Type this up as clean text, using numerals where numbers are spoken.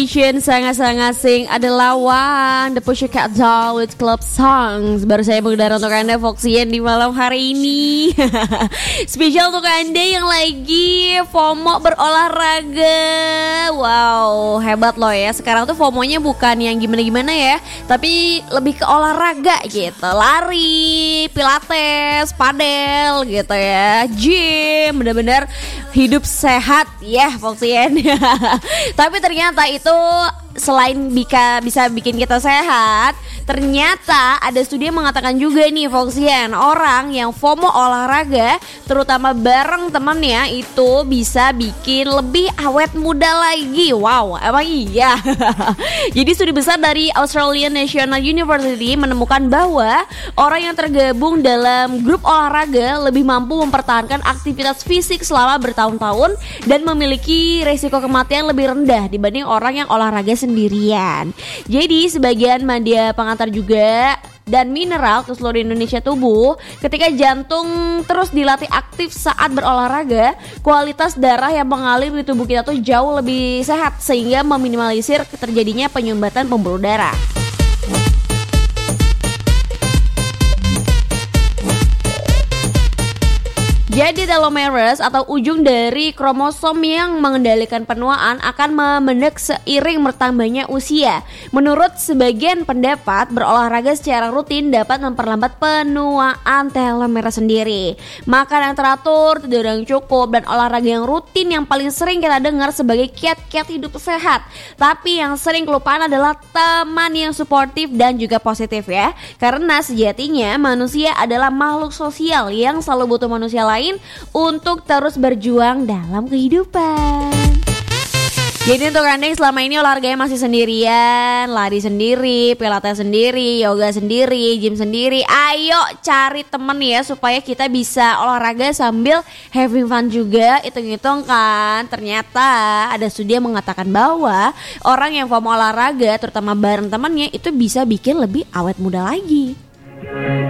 Sangat-sangat asing adalah One The Pussycat Dolls with Club Songs. Baru saya mengudara untuk Anda Foxian di malam hari ini. Spesial untuk Anda yang lagi FOMO berolahraga. Wow, hebat loh ya. Sekarang tuh FOMO-nya bukan yang gimana-gimana ya, tapi lebih ke olahraga gitu. Lari, pilates, padel gitu ya, gym. Bener-bener hidup sehat ya Foxian. Tapi ternyata itu selain bisa bikin kita sehat, ternyata ada studi yang mengatakan juga nih Foxian, orang yang FOMO olahraga terutama bareng temannya itu bisa bikin lebih awet muda lagi. Wow, emang iya. Jadi studi besar dari Australian National University menemukan bahwa orang yang tergabung dalam grup olahraga lebih mampu mempertahankan aktivitas fisik selama bertahun-tahun dan memiliki resiko kematian lebih rendah dibanding orang yang olahraga sendirian. Jadi sebagian media pengantar juga dan mineral ke seluruh Indonesia tubuh. Ketika jantung terus dilatih aktif saat berolahraga, kualitas darah yang mengalir di tubuh kita tuh jauh lebih sehat sehingga meminimalisir terjadinya penyumbatan pembuluh darah. Jadi telomeres atau ujung dari kromosom yang mengendalikan penuaan akan memendek seiring bertambahnya usia. Menurut sebagian pendapat, berolahraga secara rutin dapat memperlambat penuaan telomeres sendiri. Makan yang teratur, tidur yang cukup, dan olahraga yang rutin yang paling sering kita dengar sebagai kiat-kiat hidup sehat. Tapi yang sering kelupaan adalah teman yang suportif dan juga positif ya. Karena sejatinya manusia adalah makhluk sosial yang selalu butuh manusia lain untuk terus berjuang dalam kehidupan. Jadi untuk Anda yang selama ini olahraganya masih sendirian, lari sendiri, pilates sendiri, yoga sendiri, gym sendiri, ayo cari temen ya supaya kita bisa olahraga sambil having fun juga. Hitung-hitung kan, ternyata ada studi yang mengatakan bahwa orang yang FOMO olahraga terutama bareng temannya itu bisa bikin lebih awet muda lagi.